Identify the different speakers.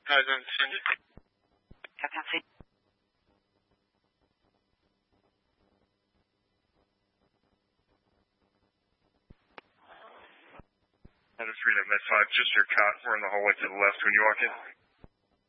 Speaker 1: Eyes on Cindy.
Speaker 2: Captain C.
Speaker 3: Freedom, Med 5, just your cot. We're in the hallway to the left when you walk in.